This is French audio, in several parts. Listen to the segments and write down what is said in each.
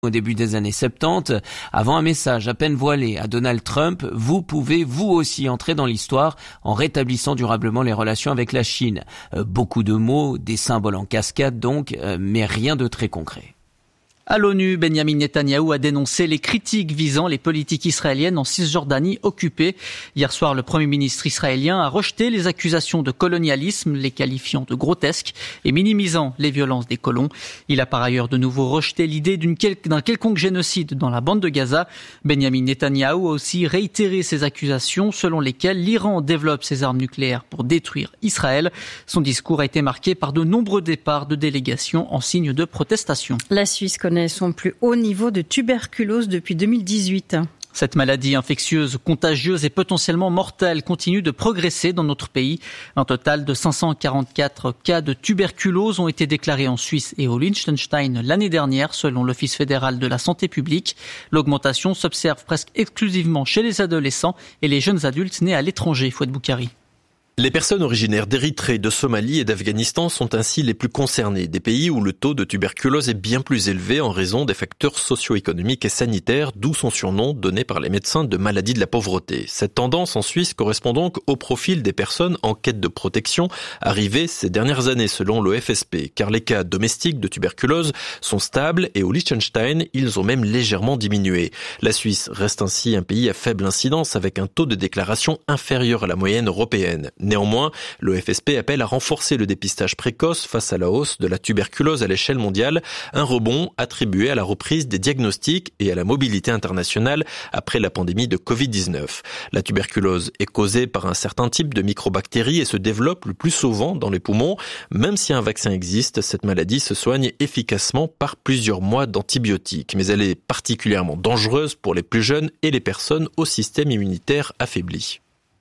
au début des années 70, avant un message à peine voilé à Donald Trump, vous pouvez vous aussi entrer dans l'histoire en rétablissant durablement les relations avec la Chine. Beaucoup de mots, des symboles en cascade donc, mais rien de très concret. À l'ONU, Benjamin Netanyahou a dénoncé les critiques visant les politiques israéliennes en Cisjordanie occupée. Hier soir, le Premier ministre israélien a rejeté les accusations de colonialisme, les qualifiant de grotesques et minimisant les violences des colons. Il a par ailleurs de nouveau rejeté l'idée d'un quelconque génocide dans la bande de Gaza. Benjamin Netanyahou a aussi réitéré ses accusations selon lesquelles l'Iran développe ses armes nucléaires pour détruire Israël. Son discours a été marqué par de nombreux départs de délégations en signe de protestation. La Suisse connaît son plus haut niveau de tuberculose depuis 2018. Cette maladie infectieuse, contagieuse et potentiellement mortelle continue de progresser dans notre pays. Un total de 544 cas de tuberculose ont été déclarés en Suisse et au Liechtenstein l'année dernière, selon l'Office fédéral de la santé publique. L'augmentation s'observe presque exclusivement chez les adolescents et les jeunes adultes nés à l'étranger, Fouad Boukari. Les personnes originaires d'Érythrée, de Somalie et d'Afghanistan sont ainsi les plus concernées, des pays où le taux de tuberculose est bien plus élevé en raison des facteurs socio-économiques et sanitaires, d'où son surnom donné par les médecins de maladie de la pauvreté. Cette tendance en Suisse correspond donc au profil des personnes en quête de protection arrivées ces dernières années selon l'OFSP, car les cas domestiques de tuberculose sont stables et au Liechtenstein, ils ont même légèrement diminué. La Suisse reste ainsi un pays à faible incidence avec un taux de déclaration inférieur à la moyenne européenne. Néanmoins, l'OFSP appelle à renforcer le dépistage précoce face à la hausse de la tuberculose à l'échelle mondiale, un rebond attribué à la reprise des diagnostics et à la mobilité internationale après la pandémie de Covid-19. La tuberculose est causée par un certain type de microbactéries et se développe le plus souvent dans les poumons. Même si un vaccin existe, cette maladie se soigne efficacement par plusieurs mois d'antibiotiques, mais elle est particulièrement dangereuse pour les plus jeunes et les personnes au système immunitaire affaibli.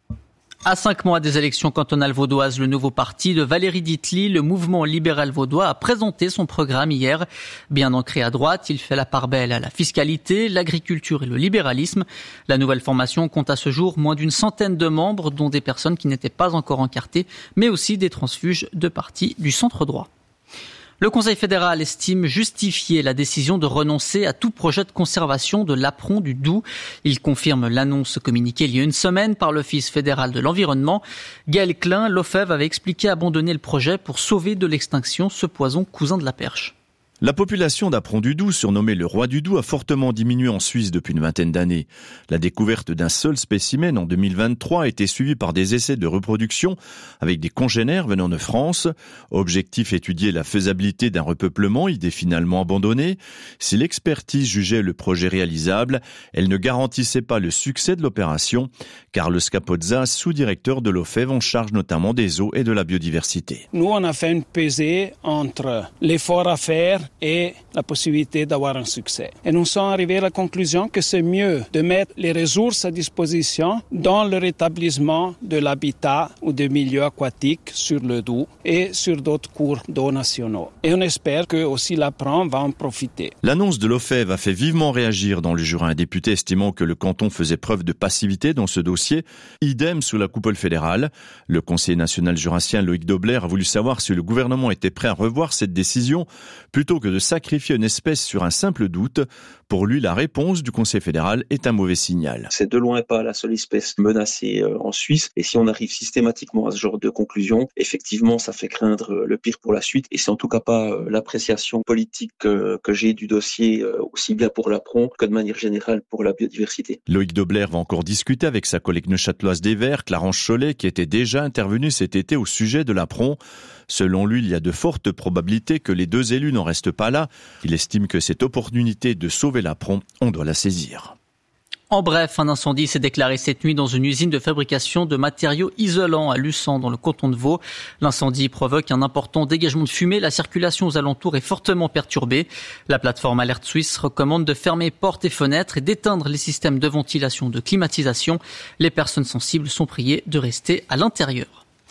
À 5 mois des élections cantonales vaudoises, le nouveau parti de Valérie Ditli, le mouvement libéral vaudois, a présenté son programme hier. Bien ancré à droite, il fait la part belle à la fiscalité, l'agriculture et le libéralisme. La nouvelle formation compte à ce jour moins d'une centaine de membres, dont des personnes qui n'étaient pas encore encartées, mais aussi des transfuges de partis du centre droit. Le Conseil fédéral estime justifier la décision de renoncer à tout projet de conservation de l'apron du Doubs. Il confirme l'annonce communiquée il y a une semaine par l'Office fédéral de l'environnement. Gaël Klein, l'OFEV, avait expliqué abandonner le projet pour sauver de l'extinction ce poison cousin de la perche. La population d'apron du Doubs, surnommé le roi du Doubs, a fortement diminué en Suisse depuis une vingtaine d'années. La découverte d'un seul spécimen en 2023 a été suivie par des essais de reproduction avec des congénères venant de France. Objectif étudier la faisabilité d'un repeuplement, idée finalement abandonnée. Si l'expertise jugeait le projet réalisable, elle ne garantissait pas le succès de l'opération. Carlos Capozza, sous-directeur de l'OFEV en charge notamment des eaux et de la biodiversité. Nous, on a fait une pesée entre l'effort à faire et la possibilité d'avoir un succès. Et nous sommes arrivés à la conclusion que c'est mieux de mettre les ressources à disposition dans le rétablissement de l'habitat ou des milieux aquatiques sur le Doubs et sur d'autres cours d'eau nationaux. Et on espère que aussi l'apron va en profiter. L'annonce de l'OFEV a fait vivement réagir dans le Jura un député estimant que le canton faisait preuve de passivité dans ce dossier. Idem sous la coupole fédérale. Le conseiller national jurassien Loïc Dobler a voulu savoir si le gouvernement était prêt à revoir cette décision plutôt que de sacrifier une espèce sur un simple doute. Pour lui, la réponse du Conseil fédéral est un mauvais signal. C'est de loin pas la seule espèce menacée en Suisse. Et si on arrive systématiquement à ce genre de conclusion, effectivement, ça fait craindre le pire pour la suite. Et c'est en tout cas pas l'appréciation politique que j'ai du dossier, aussi bien pour l'apron que de manière générale pour la biodiversité. Loïc Dobler va encore discuter avec sa collègue neuchâteloise des Verts, Clarence Chollet, qui était déjà intervenue cet été au sujet de l'apron. Selon lui, il y a de fortes probabilités que les deux élus n'en restent pas là. Il estime que cette opportunité de sauver l'apron, on doit la saisir. En bref, un incendie s'est déclaré cette nuit dans une usine de fabrication de matériaux isolants à Luçon, dans le canton de Vaud. L'incendie provoque un important dégagement de fumée. La circulation aux alentours est fortement perturbée. La plateforme Alerte Suisse recommande de fermer portes et fenêtres et d'éteindre les systèmes de ventilation, de climatisation. Les personnes sensibles sont priées de rester à l'intérieur.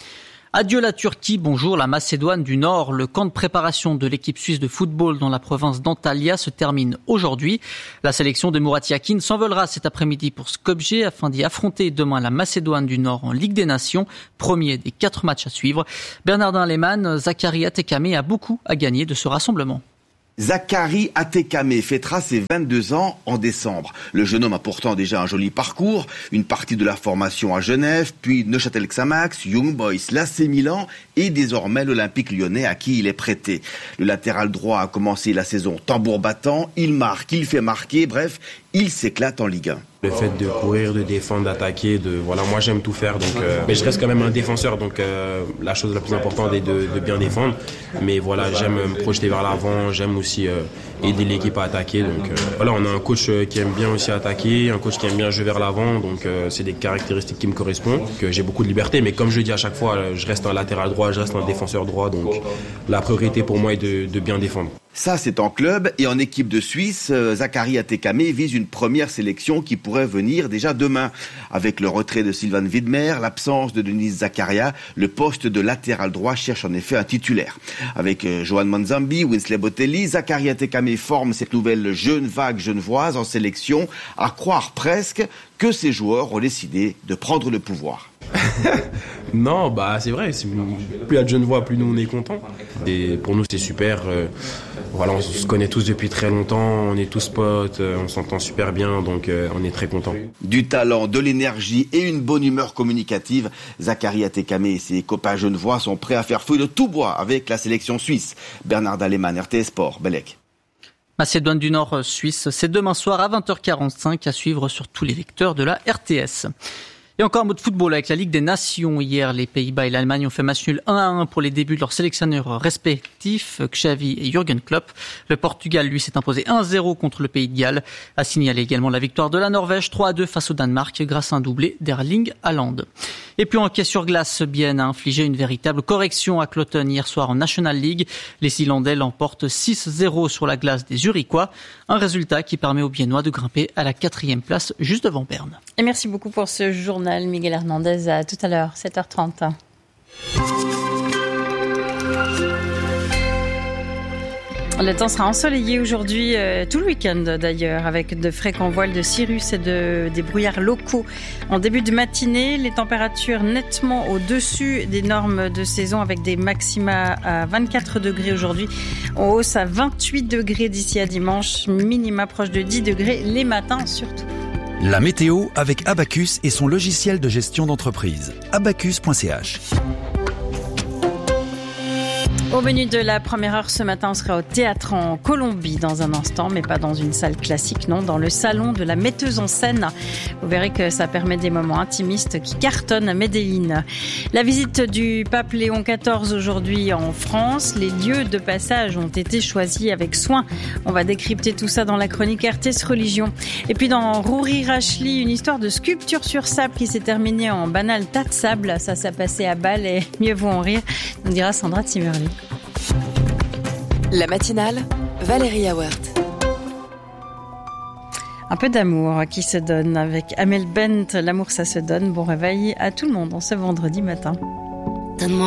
Adieu la Turquie, bonjour la Macédoine du Nord. Le camp de préparation de l'équipe suisse de football dans la province d'Antalya se termine aujourd'hui. La sélection de Murat Yakin s'envolera cet après-midi pour Skopje afin d'y affronter demain la Macédoine du Nord en Ligue des Nations, premier des 4 matchs à suivre. Bernardin Lehmann, Zakaria Tekame a beaucoup à gagner de ce rassemblement. Zachary Atekame fêtera ses 22 ans en décembre. Le jeune homme a pourtant déjà un joli parcours, une partie de la formation à Genève, puis Neuchâtel-Xamax, Young Boys, l'AC Milan et désormais l'Olympique Lyonnais à qui il est prêté. Le latéral droit a commencé la saison tambour battant, il marque, il fait marquer, bref, il s'éclate en Ligue 1. Le fait de courir, de défendre, d'attaquer, moi j'aime tout faire, mais je reste quand même un défenseur, donc la chose la plus importante est de bien défendre. Mais voilà, j'aime me projeter vers l'avant, j'aime aussi aider l'équipe à attaquer. Donc voilà, on a un coach qui aime bien aussi attaquer, un coach qui aime bien jouer vers l'avant, donc c'est des caractéristiques qui me correspondent. J'ai beaucoup de liberté, mais comme je dis à chaque fois, je reste un latéral droit, je reste un défenseur droit, donc la priorité pour moi est de bien défendre. Ça, c'est en club et en équipe de Suisse, Zachary Atekame vise une première sélection qui pourrait venir déjà demain. Avec le retrait de Sylvain Widmer, l'absence de Denis Zakaria, le poste de latéral droit cherche en effet un titulaire. Avec Johan Manzambi, Winsley Botelli, Zachary Atekame forme cette nouvelle jeune vague genevoise en sélection, à croire presque que ces joueurs ont décidé de prendre le pouvoir. Non, c'est vrai, plus il y a de Genevois, plus nous on est contents. Et pour nous c'est super, voilà, on se connaît tous depuis très longtemps, on est tous potes, on s'entend super bien, donc on est très contents. Du talent, de l'énergie et une bonne humeur communicative, Zachary Atekame et ses copains genevois sont prêts à faire feu de tout bois avec la sélection suisse. Bernard Dallemann, RTS Sport, Bellec. Macédoine du Nord Suisse, c'est demain soir à 20h45 à suivre sur tous les lecteurs de la RTS. Et encore un mot de football avec la Ligue des Nations. Hier, les Pays-Bas et l'Allemagne ont fait match nul 1-1 pour les débuts de leurs sélectionneurs respectifs, Xavi et Jürgen Klopp. Le Portugal, lui, s'est imposé 1-0 contre le Pays de Galles. A signalé également la victoire de la Norvège 3-2 face au Danemark grâce à un doublé d'Erling Haaland. Et puis en hockey sur glace, Bienne a infligé une véritable correction à Cloton hier soir en National League. Les Islandais l'emportent 6-0 sur la glace des Zurichois. Un résultat qui permet aux Biennois de grimper à la 4e place juste devant Berne. Et merci beaucoup pour ce journal, Miguel Hernandez. À tout à l'heure, 7h30. Le temps sera ensoleillé aujourd'hui, tout le week-end d'ailleurs, avec de fréquents voiles de cirrus et des brouillards locaux. En début de matinée, les températures nettement au-dessus des normes de saison, avec des maxima à 24 degrés aujourd'hui, en hausse à 28 degrés d'ici à dimanche, minima proche de 10 degrés les matins surtout. La météo avec Abacus et son logiciel de gestion d'entreprise. Abacus.ch. Au menu de la première heure ce matin, on sera au théâtre en Colombie dans un instant, mais pas dans une salle classique, non, dans le salon de la metteuse en scène. Vous verrez que ça permet des moments intimistes qui cartonnent à Medellín. La visite du pape Léon XIV aujourd'hui en France. Les lieux de passage ont été choisis avec soin. On va décrypter tout ça dans la chronique RTS Religion. Et puis dans Rouri Rachli, une histoire de sculpture sur sable qui s'est terminée en banal tas de sable. Ça s'est passé à Bâle et mieux vaut en rire, nous dira Sandra Zimmerli. La matinale, Valérie Awert. Un peu d'amour qui se donne avec Amel Bent. L'amour, ça se donne. Bon réveil à tout le monde en ce vendredi matin. Donne-moi